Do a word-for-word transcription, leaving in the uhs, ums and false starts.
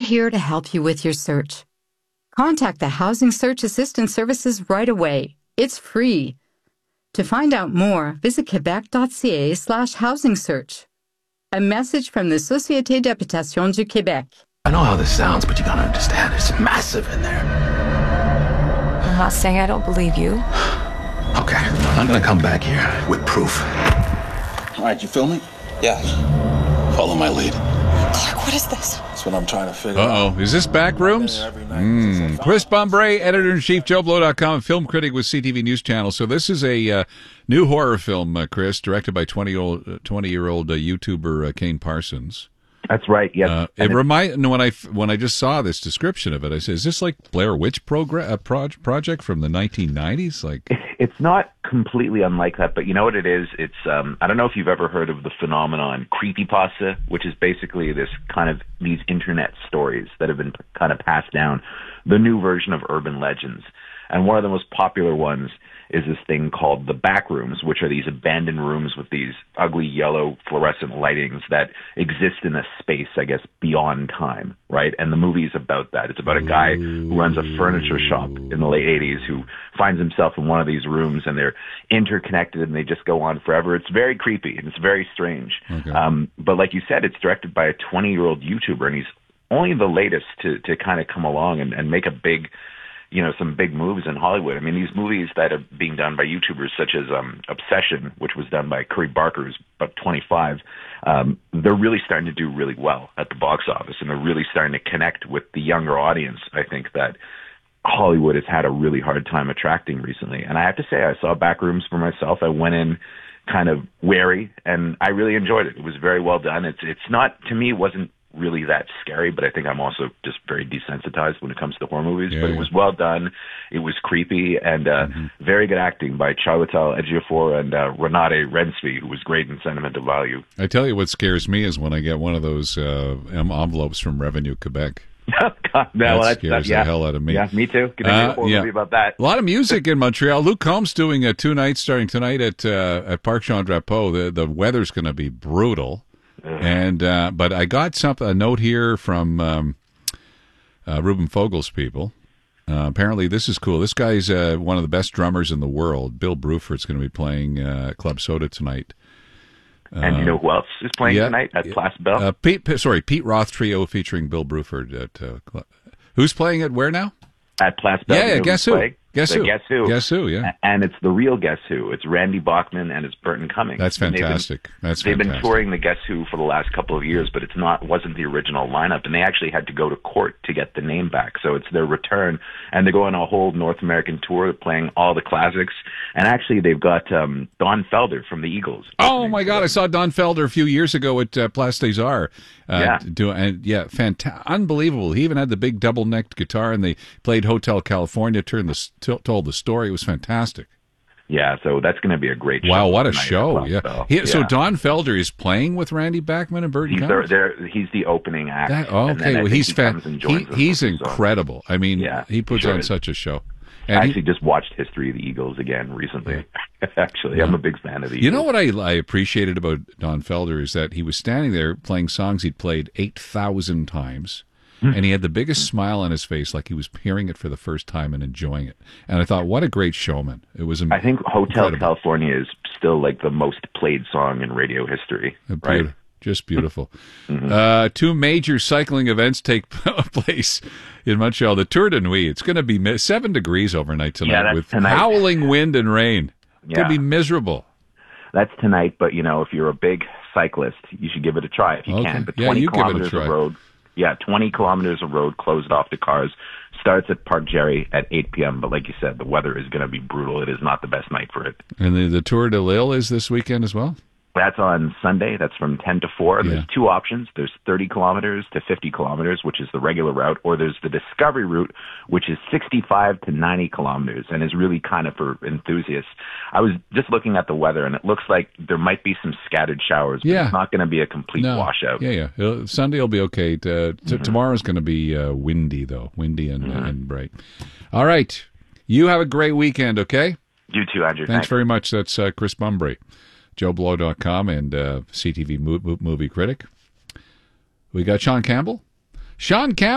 here to help you with your search. Contact the Housing Search Assistance Services right away. It's free. To find out more, visit quebec.ca slash housing search. A message from the Société d'Habitation du Québec. I know how this sounds, but you gotta understand, it's massive in there. I'm not saying I don't believe you. Okay, I'm gonna come back here with proof. All right, you filming? Yeah. Follow my lead. Clark, what is this? That's what I'm trying to figure out. Uh-oh. Is this Backrooms? Mm. Chris Bumbray, editor-in-chief, Joe Blow dot com, film critic with C T V News Channel. So this is a uh, new horror film, uh, Chris, directed by twenty-year-old uh, twenty-year-old uh, YouTuber uh, Kane Parsons. That's right, yes. Uh, it remind when I when I just saw this description of it, I said, "Is this like Blair Witch program, uh, pro- project from the nineteen nineties?" Like, it's not completely unlike that, but you know what it is? It's um, I don't know if you've ever heard of the phenomenon creepypasta, which is basically this kind of these internet stories that have been kind of passed down, the new version of urban legends. And one of the most popular ones is this thing called the Backrooms, which are these abandoned rooms with these ugly yellow fluorescent lightings that exist in a space, I guess, beyond time, right? And the movie is about that. It's about a guy who runs a furniture shop in the late eighties who finds himself in one of these rooms, and they're interconnected and they just go on forever. It's very creepy and it's very strange. Okay. Um, but like you said, it's directed by a twenty-year-old YouTuber, and he's only the latest to, to kind of come along and, and make a big... you know, some big moves in Hollywood. I mean, these movies that are being done by YouTubers such as um, Obsession, which was done by Curry Barker, who's about twenty-five, um, they're really starting to do really well at the box office, and they're really starting to connect with the younger audience, I think, that Hollywood has had a really hard time attracting recently. And I have to say, I saw Backrooms for myself. I went in kind of wary, and I really enjoyed it. It was very well done. It's, it's not, to me, it wasn't really that scary, but I think I'm also just very desensitized when it comes to horror movies. Yeah, but it was well done. It was creepy, and uh, mm-hmm. very good acting by Chiwetel Ejiofor and uh, Renate Redzepi, who was great in Sentimental Value. I tell you what scares me is when I get one of those uh, envelopes from Revenue Quebec. God, no, that scares that, yeah. the hell out of me. Yeah, me too. Can I make a whole uh, yeah. movie about that? A lot of music in Montreal. Luke Combs doing uh, two nights starting tonight at uh, at Parc Jean Drapeau. The the weather's going to be brutal. And uh, but I got some a note here from um, uh, Ruben Fogel's people. Uh, apparently, this is cool. This guy's uh, one of the best drummers in the world. Bill Bruford's going to be playing uh, Club Soda tonight. And uh, you know who else is playing yeah, tonight at Place Bell? Uh, Pete, sorry, Pete Roth Trio featuring Bill Bruford. At uh, Cl- who's playing it? Where now? At Place Bell. Yeah, yeah. Guess who? Playing? Guess the who? Guess Who? Guess Who? Yeah. And it's the real Guess Who. It's Randy Bachman and it's Burton Cummings. That's fantastic. They've been, That's they've fantastic. been touring the Guess Who for the last couple of years, but it's not wasn't the original lineup, and they actually had to go to court to get the name back. So it's their return, and they go on a whole North American tour, playing all the classics. And actually, they've got um, Don Felder from the Eagles. Oh my God! I saw Don Felder a few years ago at uh, Place des Arts. Uh, yeah, doing and yeah, fantastic, unbelievable. He even had the big double-necked guitar, and they played Hotel California. Turned the t- told the story. It was fantastic. Yeah, so that's going to be a great show. Wow, what a show! Yeah. He, yeah. So Don Felder is playing with Randy Bachman and Burton he's Cummings? There, there, he's the opening act. That, oh, okay, well, he's he fan- he, He's incredible. I mean, yeah, he puts sure on is. such a show. And I actually he, just watched History of the Eagles again recently. actually, yeah. I'm a big fan of the Eagles. You know what I, I appreciated about Don Felder is that he was standing there playing songs he'd played eight thousand times. And he had the biggest smile on his face, like he was hearing it for the first time and enjoying it. And I thought, what a great showman! It was. I think Hotel incredible. California is still like the most played song in radio history. Right? Just beautiful. mm-hmm. uh, two major cycling events take place in Montreal. The Tour de Nuit. It's going to be seven degrees overnight tonight yeah, with tonight. howling wind and rain. It's yeah. going to be miserable. That's tonight, but you know, if you're a big cyclist, you should give it a try if you okay. can. But yeah, twenty you kilometers give it a try. of road. Yeah, twenty kilometers of road closed off to cars. Starts at Parc Jerry at eight p.m., but like you said, the weather is going to be brutal. It is not the best night for it. And the, the Tour de Lille is this weekend as well? That's on Sunday. That's from ten to four. Yeah. There's two options. There's thirty kilometers to fifty kilometers, which is the regular route, or there's the Discovery route, which is sixty-five to ninety kilometers and is really kind of for enthusiasts. I was just looking at the weather, and it looks like there might be some scattered showers, but yeah. it's not going to be a complete no. washout. Yeah, yeah. It'll, Sunday will be okay. T- mm-hmm. Tomorrow's going to be uh, windy, though. Windy and, mm-hmm. and bright. All right. You have a great weekend, okay? You too, Andrew. Thanks, Thanks. very much. That's uh, Chris Bumbray. Joe Blow dot com and uh, C T V mo- movie critic. We got Sean Campbell. Sean Campbell.